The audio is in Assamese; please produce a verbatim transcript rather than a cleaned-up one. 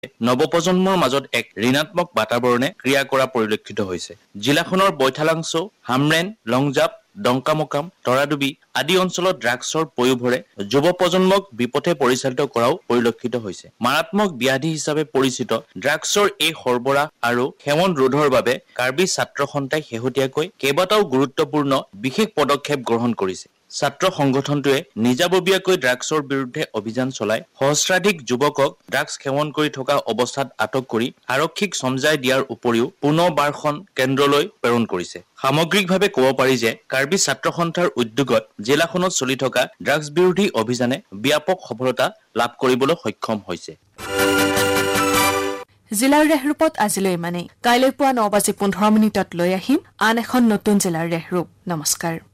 নৱপ্ৰজন্মৰ মাজত এক ঋণাত্মক বাতাবৰণে ক্ৰিয়া কৰা পৰিলক্ষিত হৈছে। জিলাখনৰ বৈঠালাংছ, হামৰেন, লংজাপ, ডংকামকাম, তৰাডুবি আদি অঞ্চলত ড্ৰাগছৰ পয়োভৰে যুৱ প্ৰজন্মক বিপথে পৰিচালিত কৰাও পৰিলক্ষিত হৈছে। মাৰাত্মক ব্যাধি হিচাপে পৰিচিত ড্ৰাগছৰ এই সৰবৰাহ আৰু সেৱন ৰোধৰ বাবে কাৰ্বি ছাত্ৰ সন্থাই শেহতীয়াকৈ কেইবাটাও গুৰুত্বপূৰ্ণ বিশেষ পদক্ষেপ গ্ৰহণ কৰিছে। ছাত্ৰ সংগঠনটোৱে নিজাববীয়াকৈ ড্ৰাগছৰ বিৰুদ্ধে অভিযান চলাই সহস্ৰাধিক যুৱকক ড্ৰাগছ সেৱন কৰি থকা অৱস্থাত আটক কৰি আৰক্ষীক সমজাই দিয়াৰ উপৰিও পুনৰ্বাসন কেন্দ্ৰলৈ প্ৰেৰণ কৰিছে। সামগ্ৰিকভাৱে ক'ব পাৰি যে কাৰ্বি ছাত্ৰ সন্থাৰ উদ্যোগত জিলাখনত চলি থকা ড্ৰাগছ বিৰোধী অভিযানে ব্যাপক সফলতা লাভ কৰিবলৈ সক্ষম হৈছে। জিলাৰ ৰেহৰূপত আজিলৈ ইমানেই। কাইলৈ পুৱা ন বাজি পোন্ধৰ মিনিটত লৈ আহিম আন এখন নতুন জিলাৰ ৰেহৰূপ। নমস্কাৰ।